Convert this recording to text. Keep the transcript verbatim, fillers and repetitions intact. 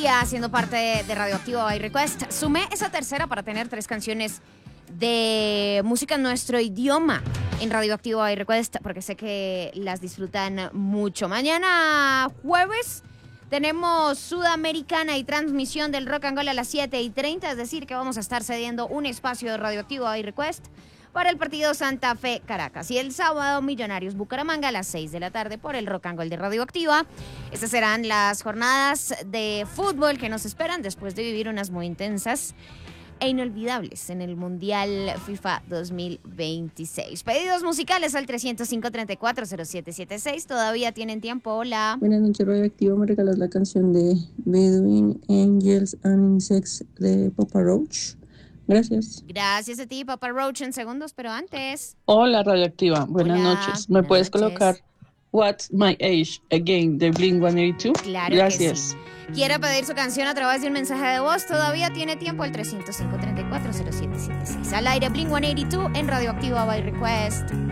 día haciendo parte de, de Radioactivo by Request. Sumé esa tercera para tener tres canciones de música en nuestro idioma en Radioactivo by Request, porque sé que las disfrutan mucho. Mañana jueves tenemos Sudamericana y transmisión del Rock and Roll a las siete y treinta, es decir, que vamos a estar cediendo un espacio de Radioactivo by Request para el partido Santa Fe Caracas. Y el sábado, Millonarios Bucaramanga a las seis de la tarde por el Rock and Roll de Radioactiva. Estas serán las jornadas de fútbol que nos esperan después de vivir unas muy intensas e inolvidables en el Mundial FIFA dos mil veintiséis. Pedidos musicales al trescientos cinco, treinta y cuatro, cero siete siete seis. Todavía tienen tiempo. Hola. Buenas noches, Radioactivo. Me regalas la canción de Bedouin Angels and Insects de Papa Roach. Gracias. Gracias a ti, Papa Roach, en segundos, pero antes. Hola, Radioactiva. Buenas Hola, noches. ¿Me buenas puedes noches. colocar What's My Age Again de Blink ciento ochenta y dos? Claro Gracias. que sí. Quiere pedir su canción a través de un mensaje de voz, todavía tiene tiempo al trescientos cinco, treinta y cuatro, cero siete siete seis. Al aire Blink ciento ochenta y dos en Radioactiva by Request.